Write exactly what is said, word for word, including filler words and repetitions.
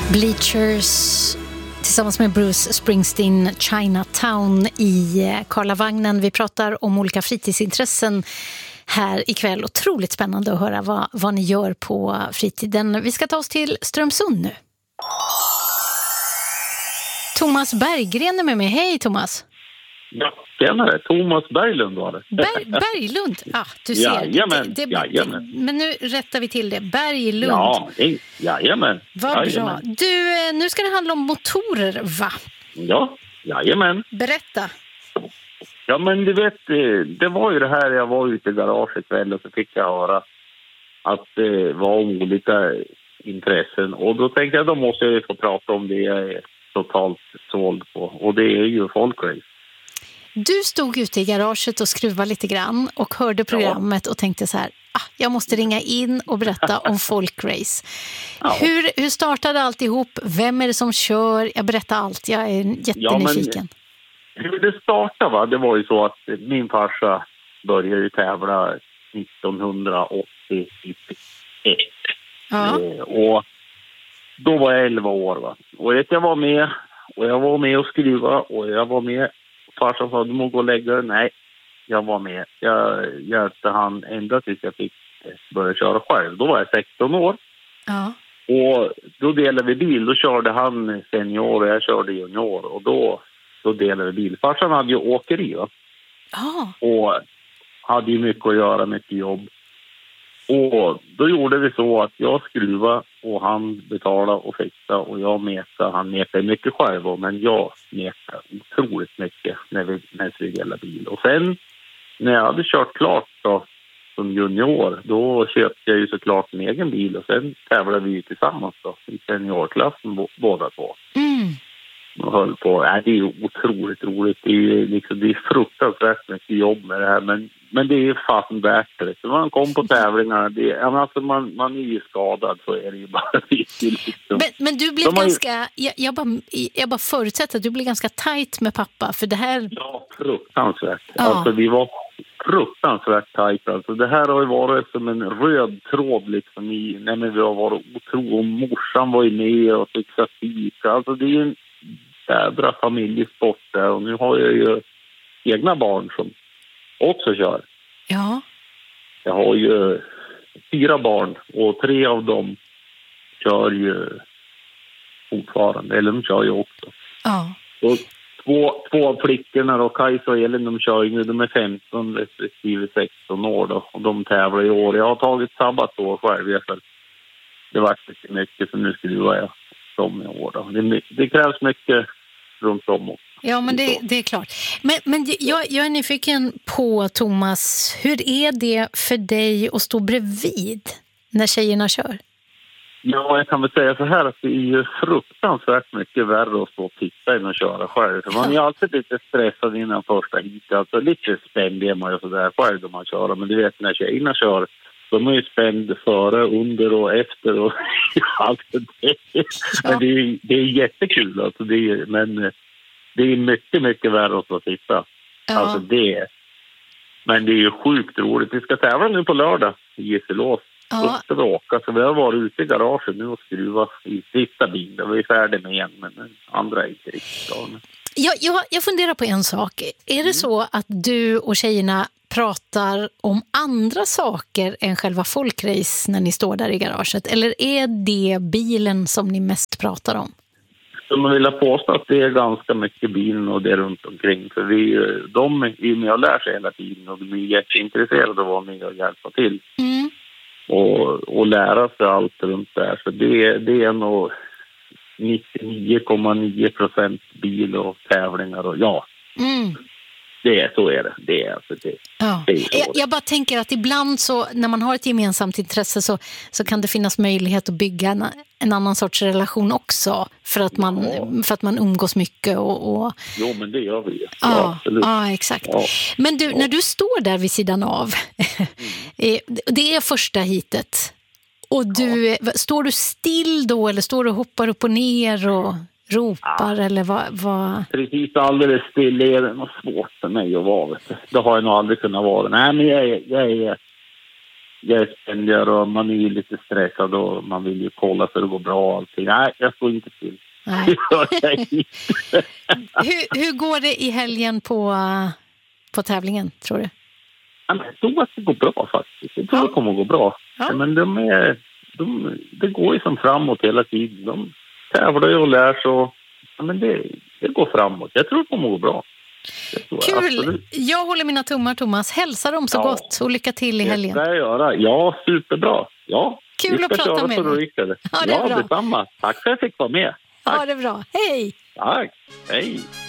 Bleachers tillsammans med Bruce Springsteen, Chinatown i Karlavagnen. Vi pratar om olika fritidsintressen här ikväll. Otroligt spännande att höra vad, vad ni gör på fritiden. Vi ska ta oss till Strömsund nu. Thomas Berggren är med mig. Hej Thomas! Ja, tjenare. Thomas Berglund var det. Ber- Berglund? Ja, ah, du ser. Jajamän, det, det, jajamän. Men nu rättar vi till det. Berglund. Ja, jajamän. Vad jajamän. bra. Du, nu ska det handla om motorer, va? Ja, jajamän. Berätta. Ja, men du vet, det var ju det här, jag var ute i garaget kväll och så fick jag höra att det var olika intressen. Och då tänkte jag, då måste jag få prata om det jag är totalt såld på. Och det är ju folkrace. Du stod ute i garaget och skruvade lite grann och hörde programmet ja. och tänkte så här, ah, jag måste ringa in och berätta om folkrace. Ja. Hur, hur startade alltihop? Vem är det som kör? Jag berättar allt, jag är jättenyfiken. Ja, hur det startade, va? Det var ju så att min farsa började ju tävla nittonhundraåttioett. Ja. Eh, och då var jag elva år, va? Och jag var med och jag var med och skruva och jag var med. Farsan sa, du må gå och lägga dig. Nej, jag var med. Jag hjälpte han ända tills jag fick börja köra själv. Då var jag sexton år. Ja. Och då delade vi bil. Då körde han senior och jag körde junior. Och då, då delade vi bil. Farsan hade ju åkeri, va? Ja. Och hade ju mycket att göra, mycket jobb. Och då gjorde vi så att jag skruvade och han betalade och fixade och jag metade. Han metade mycket själv, men jag metade otroligt mycket när vi, när vi delade bil. Och sen när jag hade kört klart då, som junior, då köpte jag ju såklart en egen bil och sen tävlade vi tillsammans då, i seniorklassen båda två. Mm. Och höll på. Ja, det är ju otroligt roligt. Det är, liksom, det är fruktansvärt mycket jobb med det här. Men, men det är fan värt det. Så man kom på tävlingarna. Det, alltså man, man är ju skadad, så är det ju bara. Liksom. Men, men du blev man, ganska... Jag, jag, bara, jag bara förutsätter att du blev ganska tajt med pappa. För det här... Ja, fruktansvärt. Ja. Alltså vi var fruktansvärt tajt. Alltså, det här har ju varit som en röd tråd liksom i... Nej, men vi har varit otroligt. Och morsan var ju med och fixade fika. Alltså det är ju en jädra familjesport där. Och nu har jag ju egna barn som också kör. Ja. Jag har ju fyra barn och tre av dem kör ju fortfarande. Eller de kör ju också. Ja. Och två, två av flickorna då, Kajsa och Elin, de kör ju nu. De är femton respektive sexton år då. Och de tävlar i år. Jag har tagit sabbatår själv. För det var inte mycket, för nu skruvar jag som i år då. Det, det krävs mycket runt om också. Ja, men det, det är klart. Men, men jag, jag är nyfiken på, Thomas, hur är det för dig att stå bredvid när tjejerna kör? Ja, jag kan väl säga så här att det är ju fruktansvärt mycket värre att stå och titta än att köra själv. För man är alltid lite stressad innan första hit. Alltså lite spänd är man ju sådär själv då man kör. Men du vet, när tjejerna kör, de är ju spänd före, under och efter och allt det. Ja. Men det är, det är jättekul alltså. Det är, men det är mycket, mycket värre att stå och titta. Ja. Alltså det. Men det är ju sjukt roligt. Vi ska tävla nu på lördag i Gisselås. Ja. Upp och åka. Så vi har varit ute i garaget nu och skruva i sista bilen. Vi är färdiga med en, men den andra är inte riktigt klar. Jag, jag, jag funderar på en sak. Är det mm. så att du och tjejerna pratar om andra saker än själva folkrace när ni står där i garaget? Eller är det bilen som ni mest pratar om? Så man vill påstå att det är ganska mycket bilen och det runt omkring. För vi, de är med och lär sig hela tiden och de är jätteintresserade av att vara med och hjälpa till. Mm. Och, och lära sig allt runt där. Så det, det är nog nittionio komma nio procent bil och tävlingar och ja. Mm. Det är, så är det. Det är, alltså det, ja. det är så. Jag, jag bara tänker att ibland så, när man har ett gemensamt intresse så, så kan det finnas möjlighet att bygga en, en annan sorts relation också. För att man, ja. för att man umgås mycket. Och, och... Jo, men det gör vi ju. Ja, ja, absolut. Ja, exakt. Ja. Men du, ja. när du står där vid sidan av, mm. det är första hitet. Och du, ja. står du still då eller står du och hoppar upp och ner och ropar ja. eller vad, vad? Precis, alldeles still är det något svårt för mig att vara. Vet du. Det har jag nog aldrig kunnat vara. Nej, men jag är, jag är, jag är spännigare och man är ju lite stressad och man vill ju kolla så det går bra och allting. Nej, jag står inte till. Nej. hur, hur går det i helgen på, på tävlingen, tror du? Ja, men jag tror att det går bra faktiskt. Jag tror ja. det kommer att gå bra. Ja. Men de är, de, det går ju som framåt hela tiden. De tävlar ju och lär sig. Och, ja, men det, det går framåt. Jag tror det kommer att gå bra. Jag Kul! Absolut. Jag håller mina tummar, Thomas. Hälsa dem så ja. gott och lycka till i helgen. Det ska jag göra. Ja, superbra. Ja, kul att prata med dig. Ja, det är ja, bra. Detsamma. Tack för att jag fick vara med. Tack. Ja, det är bra. Hej! Tack. Hej!